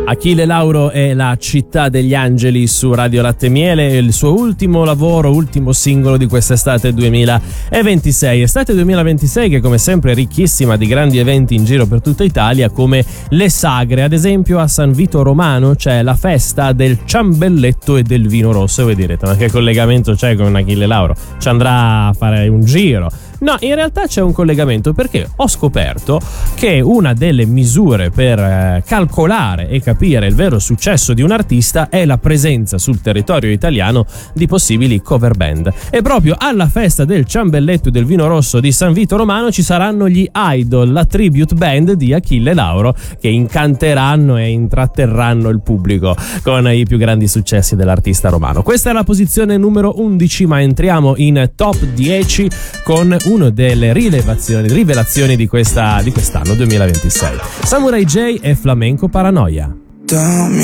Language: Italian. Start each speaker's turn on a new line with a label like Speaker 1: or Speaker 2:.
Speaker 1: Achille Lauro è La città degli angeli su Radio Latte e Miele, il suo ultimo lavoro, ultimo singolo di quest'estate 2026. Estate 2026 che come sempre è ricchissima di grandi eventi in giro per tutta Italia, come le sagre. Ad esempio a San Vito Romano c'è la festa del ciambelletto e del vino rosso. E voi direte, ma che collegamento c'è con Achille Lauro? Ci andrà a fare un giro? No, in realtà c'è un collegamento, perché ho scoperto che una delle misure per calcolare e capire il vero successo di un artista è la presenza sul territorio italiano di possibili cover band. E proprio alla festa del ciambelletto e del vino rosso di San Vito Romano ci saranno gli Idol, la tribute band di Achille Lauro, che incanteranno e intratterranno il pubblico con i più grandi successi dell'artista romano. Questa è la posizione numero 11, ma entriamo in top 10 con una delle rivelazioni di quest'anno 2026. Samurai J e Flamenco Paranoia.
Speaker 2: Dammi